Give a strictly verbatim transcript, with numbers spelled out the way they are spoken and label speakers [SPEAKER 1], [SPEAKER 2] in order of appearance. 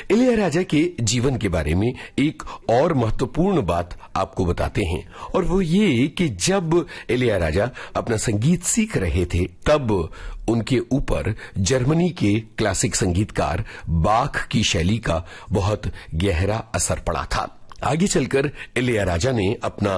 [SPEAKER 1] इलैयाराजा के जीवन के बारे में एक और महत्वपूर्ण बात आपको बताते हैं, और वो ये कि जब इलैयाराजा अपना संगीत सीख रहे थे तब उनके ऊपर जर्मनी के क्लासिक संगीतकार बाख की शैली का बहुत गहरा असर पड़ा था। आगे चलकर इलैयाराजा ने अपना